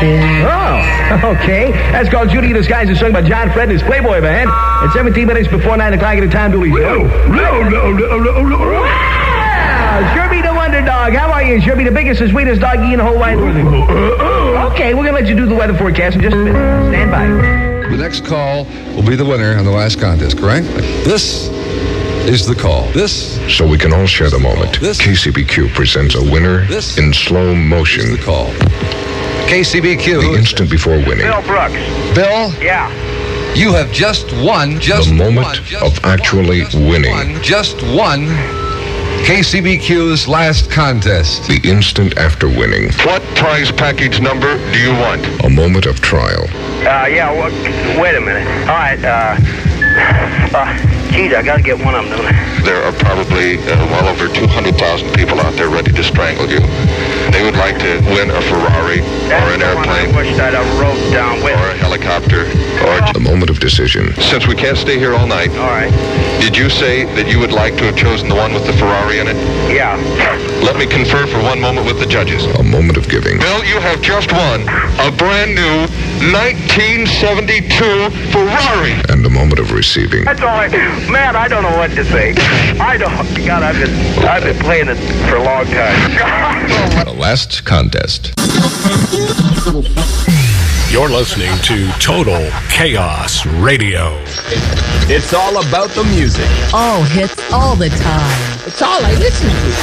Oh, okay. That's called Judy in Disguise, is sung by John Fred and his Playboy Band. It's 17 minutes before 9 o'clock at the time, Dooley. Sherby the Wonder Dog. How are you, Sherby? The biggest and sweetest doggy in the whole wide world. Okay, we're going to let you do the weather forecast in just a minute. Stand by. The next call will be the winner on the last contest, correct? This is the call. This. So we can all share the moment. This. KCBQ presents a winner This in slow motion. is the call. KCBQ. The instant before winning. Bill Brooks. Bill, Yeah. you have just won. The moment of actually winning. Just won KCBQ's last contest. The instant after winning. What prize package number do you want? A moment of trial. Yeah, well, wait a minute. All right, geez, I gotta get one of them, don't I? There are probably well over 200,000 people out there ready to strangle you. They would like to win a Ferrari or an airplane I wish I'd have wrote down with. or a helicopter. Or The moment of decision. since we can't stay here all night, All right. did you say that you would like to have chosen the one with the Ferrari in it? Yeah. Let me confer for one moment with the judges. A moment of giving. Bill, you have just won a brand new 1972 Ferrari. And a moment of receiving. That's all man, I don't know what to say. God, I've been playing it for a long time. The last contest. You're listening to Total Chaos Radio. It's all about the music. All hits all the time. It's all I listen to.